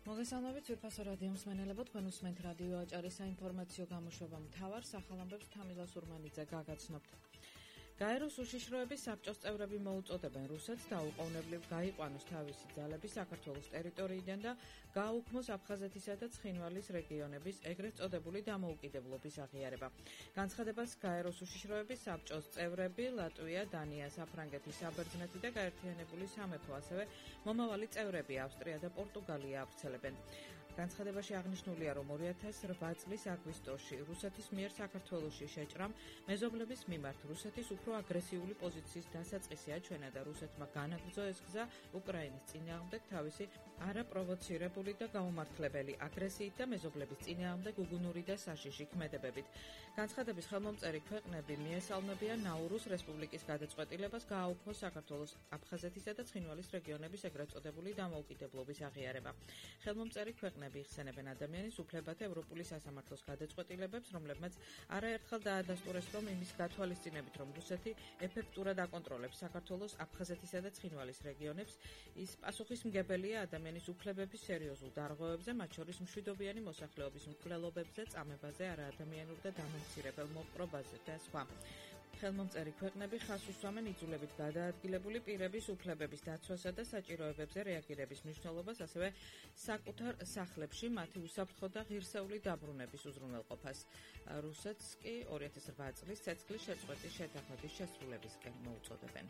მოგესალმებით ვირფასო რადიო მსმენელებო, თქვენ უსმენთ რადიო აჭარის საინფორმაციო გამოშვება მთავარ სახელამბებს თამილა სურმანიძე გაგაცნობთ. გაეროს უშიშროების საბჭოს წევრები მოუწოდებენ რუსეთს დაუყოვნებლივ გაიყვანოს თავისი ძალები საქართველოს ტერიტორიიდან და გააუქმოს აფხაზეთისა და ცხინვალის რეგიონების ეგრეთ წოდებული დამოუკიდებლობის აღიარება. განცხადებას გაეროს უშიშროების საბჭოს წევრები ლატვია, დანია, საფრანგეთი, საბერძნეთი და გაერთიანებული სამეფო, ასევე მომავალი წევრები ავსტრია და პორტუგალია ავრცელებენ. განცხადებაში აღნიშნულია, რომ 2008 წლის აგვისტოში რუსეთის მიერ საქართველოში შეჭრამ მეზობლების მიმართ რუსეთის უფრო აგრესიული პოზიციის დასაწყისი აჩვენა და რუსეთმა განაგრძო ეს გზა უკრაინის წინააღმდეგ თავისი არაპროვოცირებული და გაუმართლებელი აგრესიით და მეზობლების წინააღმდეგ უგუნური და საშიში ქმედებებით. განცხადების ხელმომწერი ქვეყნები მიესალმებიან ნაურუს რესპუბლიკის გადაწყვეტილებას გააუქმოს საქართველოს აფხაზეთისა და ცხინვალის რეგიონების ეგრეთ წოდებული დამოუკიდებლობის აღიარება. ხელმომწერი ქვეყნები იხსენებენ ადამიანის უფლებათა ევროპული სასამართლოს გადაწყვეტილებებს, რომლებმაც არაერთხელ დაადასტურეს, რომ იმის გათვალისწინებით, რომ რუსეთი ეფექტურად აკონტროლებს საქართველოს აფხაზეთისა და ცხინვალის რეგიონებს, ის პასუხისმგებელია ადამიანის უფლებების სერიოზულ დარღვევებზე, მათ შორის მშვიდობიანი მოსახლეობის მკვლელობებზე, წამებაზე, არაადამიანურ და დამამცირებელ მოპყრობაზე და სხვა. ხელმომწერი ქვეყნები ხაზს უსვამენ იძულებით გადაადგილებული პირების უფლებების დაცვასა და საჭიროებებზე რეაგირების მნიშვნელობას, ასევე საკუთარ სახლებში მათი უსაფრთხო და ღირსეული დაბრუნების უზრუნველყოფას. რუსეთს კი 2008 წლის ცეცხლის შეწყვეტის შეთანხმების შესრულებისკენ მოუწოდებენ.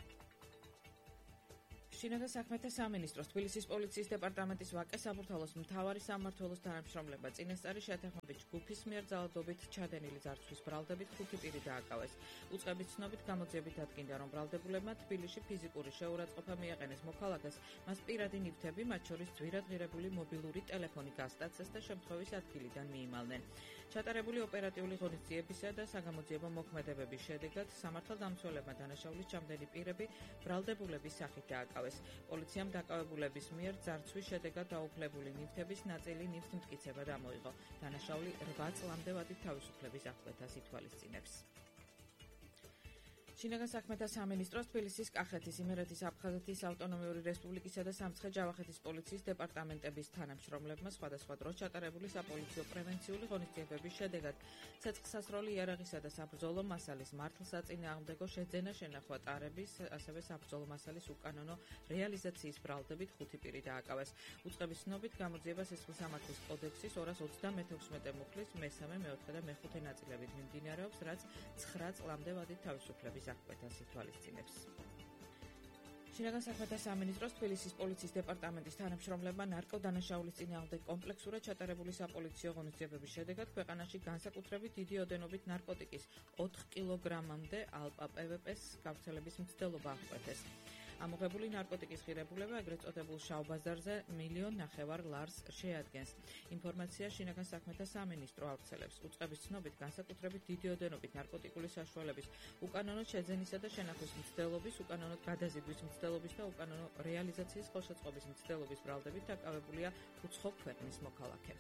შინაგან საქმეთა სამინისტროს თბილისის პოლიციის დეპარტამენტის ვაკე საბურთალოს მთავარი სამმართველოს თანამშრომლება წინასწარი შეთანხმების ჯგუფის მიერ ძალადობით ჩადენილი ძარცვის ბრალდებით 5 პირი დააკავეს. უწყების ცნობით გამოძიებით დადგინდა, რომ ბრალდებულებმა თბილისში ფიზიკური შეურაცხყოფა მიაყენეს მოქალაქეს, მას პირადი ნივთები, მათ შორის ძვირადღირებული მობილური ტელეფონი გასტაცეს და შემთხვევის ადგილიდან მიიმალნენ. ჩატარებული ოპერატიული ღონისძიებისა და საგამოძიებო მოქმედებების შედეგად სამართალდამცველებმა დანაშაულის ჩამდენი პირები ბრალდებულების სახით დააკავეს. პოლიციამ დაკავებულების მიერ ძარცვის შედეგად დაუფლებული ნივთების ნაწილი ნივთმტკიცებად ამოიღო. დანაშაული 8 წლამდე ვადით თავისუფლების აღკვეთას ითვალისწინებს. შინაგან საქმეთა სამინისტროს თბილისის, კახეთის, იმერეთის, აფხაზეთის ავტონომიური რესპუბლიკისა და სამცხე-ჯავახეთის პოლიციის დეპარტამენტების თანამშრომლებმა სხვადასხვა დროს ჩატარებული საპოლიციო პრევენციული ღონისძიებების შედეგად ცეცხლსასროლი იარაღისა და საბრძოლო მასალის მართლსაწინააღმდეგო შეძენა შენახვა ტარების, ასევე საბრძოლო მასალის უკანონო რეალიზაციის ბრალდებით 5 პირი დააკავეს. უწყების ცნობით გამოძიება სისხლისამართლის კოდექსის 236 მუხლის მესამე, მეოთხე და მეხუთე ნაწილებით მიმდინარეობს, რაც 9 წლამდე ვადით თავისუფლების აღკვეთას ითვალისწინებს. შინაგან საქმეთა სამინისტროს თბილისის პოლიციის დეპარტამენტის თანამშრომლებმა ნარკოდანაშაულის წინააღმდეგ კომპლექსურად ჩატარებული საპოლიციო ღონისძიებების შედეგად ქვეყანაში განსაკუთრებით დიდი ოდენობით ნარკოტიკის 4 კილოგრამამდე ალპა-პვპ-ს გავრცელების მცდელობა აღკვეთეს. ამოღებული ნარკოტიკის ღირებულება ეგრეთ წოდებულ შავ ბაზარზე 1,5 მილიონი ლარს შეადგენს. ინფორმაცია შინაგან საქმეთა სამინისტრო ავრცელებს. უწყების ცნობით განსაკუთრებით დიდი ოდენობით ნარკოტიკული საშუალების უკანონო შეძენისა და შენახვის მცდელობის, უკანონო გადაზიდვის მცდელობის და უკანონო რეალიზაციის ხელშეწყობის მცდელობის ბრალდებით დაკავებულია უცხო ქვეყნის მოქალაქე.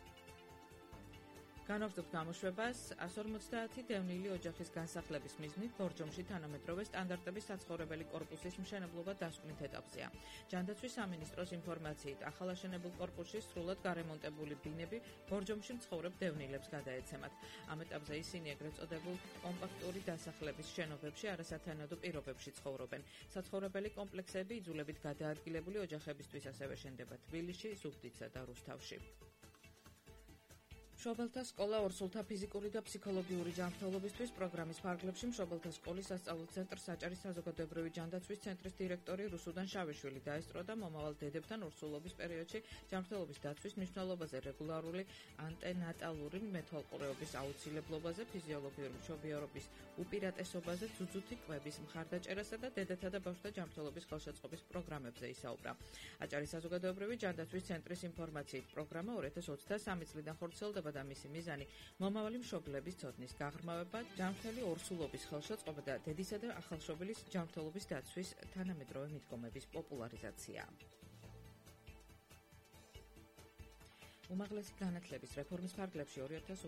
განვაგრძობთ გამოშვებას 150 დევნილი ოჯახის განსახლების მიზნით ბორჯომში თანამედროვე სტანდარტების საცხოვრებელი კორპუსის მშენებლობა დასკვნით ეტაპზეა. ჯანდაცვის სამინისტროს ინფორმაციით, ახალაშენებულ კორპუსში სრულად გარემონტებული ბინები ბორჯომში მცხოვრებ დევნილებს გადაეცემათ. ამ ეტაპზე ისინი ეგრეთ წოდებულ კომპაქტური დასახლების შენობებში არასათანადო პირობებში ცხოვრობენ. საცხოვრებელი კომპლექსები იძულებით გადაადგილებული ოჯახებისთვის ასევე შენდება თბილისში, ზუგდიდსა და რუსთავში. მშობელთა სკოლა ორსულთა ფიზიკური და ფსიქოლოგიური ჯანმრთელობისთვის პროგრამის ფარგლებში მშობელთა სკოლის სასწავლო ცენტრ საჭარის საზოგადოებრივი ჯანდაცვის ცენტრის დირექტორი რუსუდან შავიშვილი დაესწრო და მომავალ დედებთან ორსულობის პერიოდში ჯანმრთელობის დაცვის მნიშვნელობაზე, რეგულარული ანტენატალური მეთვალყურეობის აუცილებლობაზე, ფიზიოლოგიური მშობიარობის უპირატესობაზე, ძუძუთი კვების მხარდაჭერასა და დედათა და ბავშვთა ჯანმრთელობის ხელშეწყობის პროგრამებზე ისაუბრა. აჭარის საზოგადოებრივი ჯანდაცვის ცენტრის ინფორმაციით, პროგრამა 2023 წლიდან ხორციელდება და მისი მიზანი მომავალი მშობლების ცოდნის გაღრმავება, ჯანმრთელი ორსულობის ხელშეწყობა და დედისა და ახალშობილის ჯანმრთელობის დაცვის თანამედროვე მიდგომების პოპულარიზაციაა. უმაღლესი განათლების რეფორმის ფარგლებში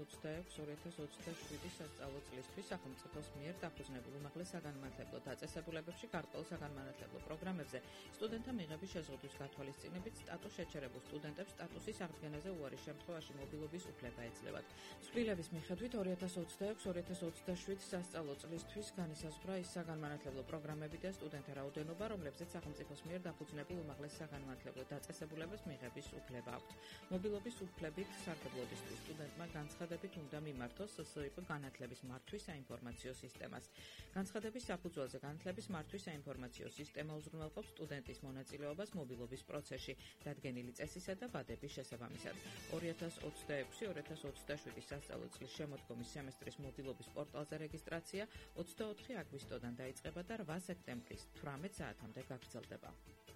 2026-2027 სასწავლო წლისთვის სახელმწიფოს მიერ დაფუძნებულ უმაღლეს საგანმანათლებლო დაწესებულებებში გარკვეულ საგანმანათლებლო პროგრამებზე სტუდენტთა მიღების შეზღუდვის გათვალისწინებით სტატუს შეჩერებულ სტუდენტებს სტატუსის აღდგენაზე უარის შემთხვევაში მობილობის უფლება ეძლევათ. ცვლილების მიხედვით 2026-2027 სასწავლო წლისთვის განისაზღვრა ის საგანმანათლებლო პროგრამები და სტუდენტთა რაოდენობა, რომლებზეც სახელმწიფოს მიერ დაფუძნებულ უმაღლეს საგანმანათლებლო დაწესებულებას მიღების უფლება აქვთ. მობილობის უფლებით სარგებლობისთვის სტუდენტმა განცხადებით უნდა მიმართოს SSIP განათლების მართვის საინფორმაციო სისტემას. განცხადების საფუძველზე განათლების მართვის საინფორმაციო სისტემა უზრუნველყოფს სტუდენტის მონაწილეობას მობილობის პროცესში დადგენილი წესისა და ვადების შესაბამისად. 2026-2027 სასწავლო წლის შემოდგომის სემესტრის მობილობის პორტალზე რეგისტრაცია 24 აგვისტოდან დაიწყება და 8 სექტემბრის 18 საათამდე გაგრძელდება.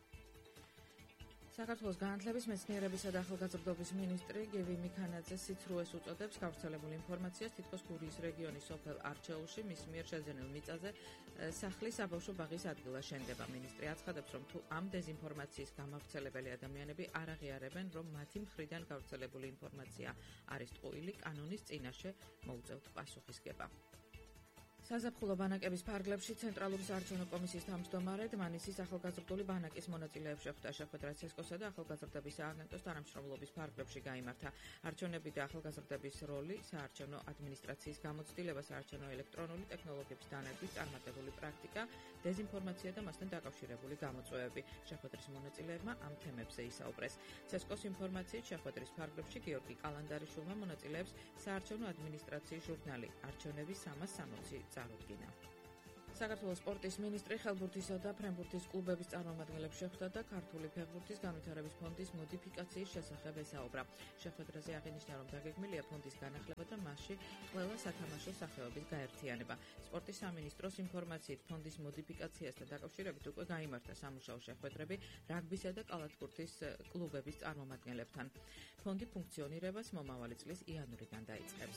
საქართველოს განათლების, მეცნიერებისა და ახალგაზრდობის მინისტრი გივი მიქანაძე სიცრუეს უწოდებს გავრცელებულ ინფორმაციას, თითქოს გურიის რეგიონის სოფელ არჩეულში მის მიერ შეძენილ მიწაზე სახლის საბავშვო ბაღის ადგილი შენდება. მინისტრი აცხადებს, რომ თუ ამ დეზინფორმაციის გამავრცელებელი ადამიანები არ აღიარებენ, რომ მათი მხრიდან გავრცელებული ინფორმაცია არის ტყუილი, კანონის წინაშე მოუწევთ პასუხისგება. საზაფხულო ბანაკების ფარგლებში ცენტრალური საარჩევნო კომისიის თავმჯდომარე დმანისის ახალგაზრდული ბანაკის მონაწილეებს შეხვდა შეხვედრა ცესკოსა და ახალგაზრდების სააგენტოს თანამშრომლობის ფარგლებში გაიმართა. არჩევნები და ახალგაზრდების როლი, საარჩევნო ადმინისტრაციის გამოცდილება, საარჩევნო ელექტრონული ტექნოლოგიების დანერგვის წარმატებული პრაქტიკა, დეზინფორმაცია და მასთან დაკავშირებული გამოწვევები. შეხვედრის მონაწილეებმა ამ თემებზე ისაუბრეს. ცესკოს ინფორმაციით შეხვედრის ფარგლებში გიორგი კალანდარიშვილმა მონაწილეებს საარჩევნო ადმინისტრაციის ჟურნალი არჩევნები 360 წარუდგინა. საქართველოს სპორტის მინისტრი ხელბურთისა და ფრენბურთის კლუბების წარმომადგენლებს შეხვდა და ქართული ფეხბურთის განვითარების ფონდის მოდიფიკაციის შესახებ ესაუბრა. შეხვედრაზე აღინიშნა, რომ დაგეგმილია ფონდის განახლება და მასში ყველა სათამაშო სახეობის გაერთიანება. სპორტის სამინისტროს ინფორმაციით ფონდის მოდიფიკაციასთან დაკავშირებით უკვე გაიმართა სამუშაო შეხვედრები რაგბისა და კალათბურთის კლუბების წარმომადგენლებთან. ფონდი ფუნქციონირებას მომავალი წლის იანვრიდან დაიწყებს.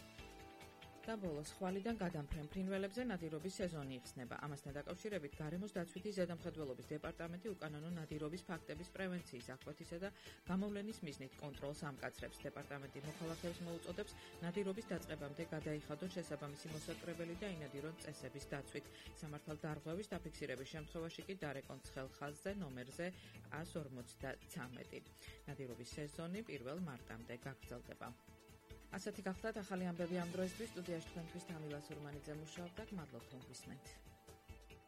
და ბოლოს ხვალიდან გადამფრენ ფრინველებზე ნადირობის სეზონი იხსნება. ამასთან დაკავშირებით გარემოს დაცვითი ზედამხედველობის დეპარტამენტი უკანონო ნადირობის ფაქტების პრევენციის, აღკვეთისა და გამოვლენის მიზნით კონტროლს ამკაცრებს. დეპარტამენტი მოქალაქეებს მოუწოდებს ნადირობის დაწყებამდე გადაიხადონ შესაბამისი მოსაკრებელი და ინადირონ წესების დაცვით. სამართალდარღვევის დაფიქსირების შემთხვევაში კი დარეკონ ცხელ ხაზზე ნომერზე 153. ნადირობის სეზონი 1 მარტამდე გაგრძელდება. ასეთი გახლდათ ახალი ამბები ამ დროისთვის. სტუდიაში თქვენთვის თამილა სურმანიძე მუშაობდა. გმადლობთ რომ გვისმენთ.